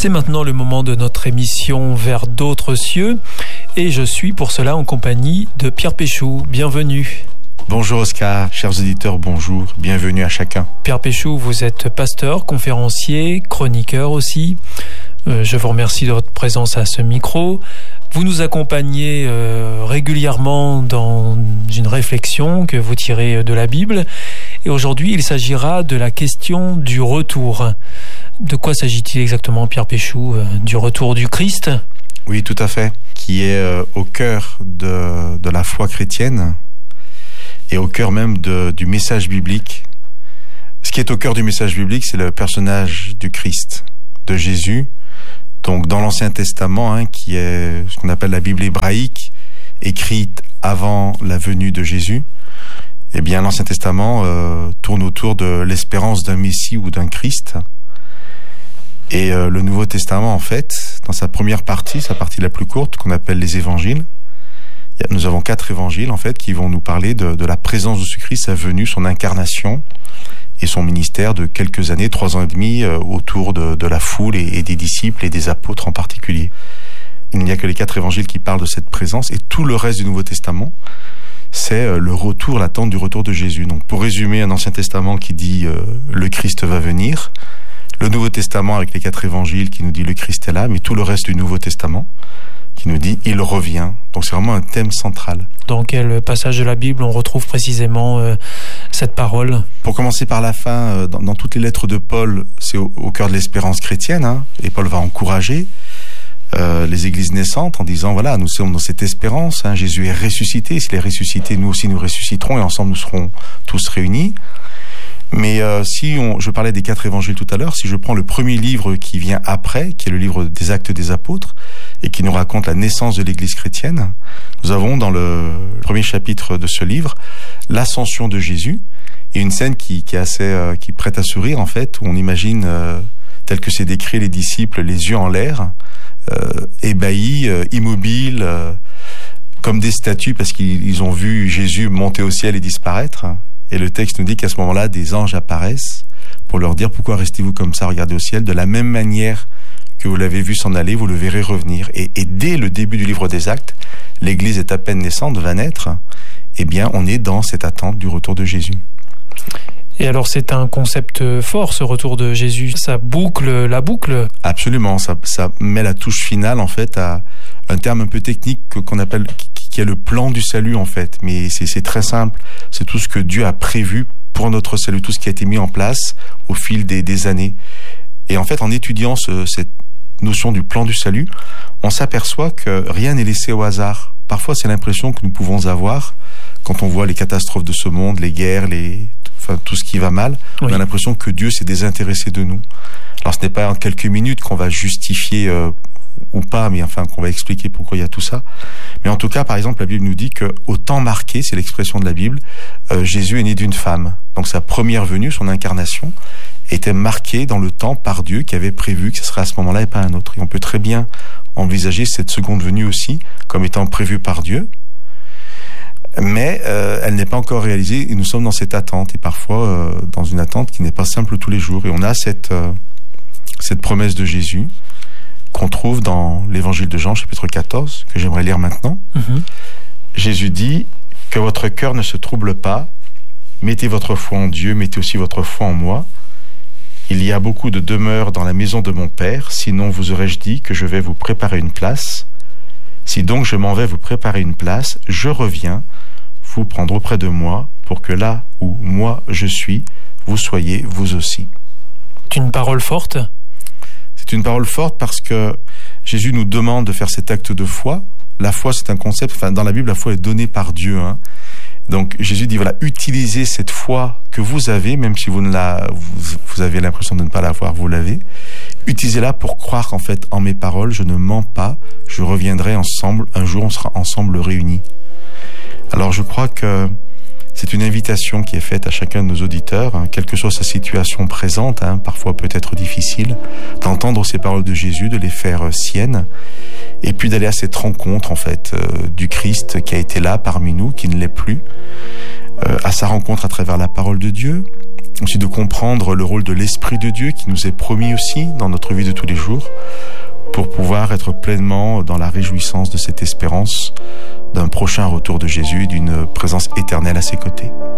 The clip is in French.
C'est maintenant le moment de notre émission Vers d'autres cieux et je suis pour cela en compagnie de Pierre Péchou. Bienvenue. Bonjour Oscar, chers auditeurs, bonjour, bienvenue à chacun. Pierre Péchou, vous êtes pasteur, conférencier, chroniqueur aussi. Je vous remercie de votre présence à ce micro. Vous nous accompagnez régulièrement dans une réflexion que vous tirez de la Bible. Et aujourd'hui, il s'agira de la question du retour. De quoi s'agit-il exactement, Pierre Péchou? Du retour du Christ? Oui, tout à fait. Qui est au cœur de la foi chrétienne et au cœur même du message biblique. Ce qui est au cœur du message biblique, c'est le personnage du Christ, de Jésus. Donc dans l'Ancien Testament, qui est ce qu'on appelle la Bible hébraïque, écrite avant la venue de Jésus, eh bien l'Ancien Testament tourne autour de l'espérance d'un Messie ou d'un Christ. Et le Nouveau Testament, en fait, dans sa première partie, sa partie la plus courte, qu'on appelle les évangiles, nous avons 4 évangiles, en fait, qui vont nous parler de la présence de ce Christ, sa venue, son incarnation et son ministère de quelques années, 3 ans et demi, autour de la foule et des disciples et des apôtres en particulier. Il n'y a que les 4 évangiles qui parlent de cette présence, et tout le reste du Nouveau Testament, c'est le retour, l'attente du retour de Jésus. Donc pour résumer, un Ancien Testament qui dit le Christ va venir, le Nouveau Testament avec les 4 évangiles qui nous dit le Christ est là, mais tout le reste du Nouveau Testament qui nous dit il revient. Donc c'est vraiment un thème central. Dans quel passage de la Bible on retrouve précisément cette parole? Pour commencer par la fin, dans toutes les lettres de Paul, c'est au cœur de l'espérance chrétienne, et Paul va encourager les églises naissantes en disant voilà, nous sommes dans cette espérance, Jésus est ressuscité, s'il est ressuscité, nous aussi nous ressusciterons et ensemble nous serons tous réunis. Mais je parlais des 4 évangiles tout à l'heure, si je prends le premier livre qui vient après, qui est le livre des Actes des Apôtres, et qui nous raconte la naissance de l'Église chrétienne, nous avons dans le premier chapitre de ce livre l'ascension de Jésus, et une scène qui prête à sourire en fait, où on imagine, tel que c'est décrit, les disciples les yeux en l'air, ébahis, immobiles, comme des statues parce qu'ils ont vu Jésus monter au ciel et disparaître. Et le texte nous dit qu'à ce moment-là, des anges apparaissent pour leur dire « Pourquoi restez-vous comme ça, regardez au ciel ?» De la même manière que vous l'avez vu s'en aller, vous le verrez revenir. Et dès le début du livre des Actes, l'Église est à peine naissante, va naître. Eh bien, on est dans cette attente du retour de Jésus. Et alors, c'est un concept fort, ce retour de Jésus. Ça boucle la boucle. Absolument. Ça met la touche finale, en fait, à un terme un peu technique qu'on appelle... qui est le plan du salut en fait, mais c'est très simple, c'est tout ce que Dieu a prévu pour notre salut, tout ce qui a été mis en place au fil des années. Et en fait, en étudiant cette notion du plan du salut, on s'aperçoit que rien n'est laissé au hasard. Parfois, c'est l'impression que nous pouvons avoir quand on voit les catastrophes de ce monde, les guerres, tout ce qui va mal, oui. On a l'impression que Dieu s'est désintéressé de nous. Alors, ce n'est pas en quelques minutes qu'on va justifier ou pas, mais enfin qu'on va expliquer pourquoi il y a tout ça. Mais en tout cas, par exemple, la Bible nous dit qu'au temps marqué, c'est l'expression de la Bible, Jésus est né d'une femme. Donc sa première venue, son incarnation, était marquée dans le temps par Dieu qui avait prévu que ce serait à ce moment-là et pas un autre. Et on peut très bien envisager cette seconde venue aussi comme étant prévue par Dieu, mais elle n'est pas encore réalisée et nous sommes dans cette attente, et parfois dans une attente qui n'est pas simple tous les jours. Et on a cette promesse de Jésus qu'on trouve dans l'évangile de Jean, chapitre 14, que j'aimerais lire maintenant. Jésus dit « Que votre cœur ne se trouble pas, mettez votre foi en Dieu, mettez aussi votre foi en moi. Il y a beaucoup de demeures dans la maison de mon Père, sinon vous aurais-je dit que je vais vous préparer une place. Si donc je m'en vais vous préparer une place, je reviens vous prendre auprès de moi, pour que là où moi je suis, vous soyez vous aussi. » C'est une parole forte. C'est une parole forte parce que Jésus nous demande de faire cet acte de foi. La foi, c'est un concept, dans la Bible, la foi est donnée par Dieu. Donc Jésus dit, voilà, utilisez cette foi que vous avez, même si vous avez l'impression de ne pas l'avoir, vous l'avez. Utilisez-la pour croire en fait en mes paroles, je ne mens pas, je reviendrai ensemble, un jour on sera ensemble réunis. Alors je crois que c'est une invitation qui est faite à chacun de nos auditeurs, quelle que soit sa situation présente, parfois peut-être difficile, d'entendre ces paroles de Jésus, de les faire siennes, et puis d'aller à cette rencontre en fait du Christ qui a été là parmi nous, qui ne l'est plus, à sa rencontre à travers la parole de Dieu, aussi de comprendre le rôle de l'Esprit de Dieu qui nous est promis aussi dans notre vie de tous les jours, pouvoir être pleinement dans la réjouissance de cette espérance d'un prochain retour de Jésus, d'une présence éternelle à ses côtés.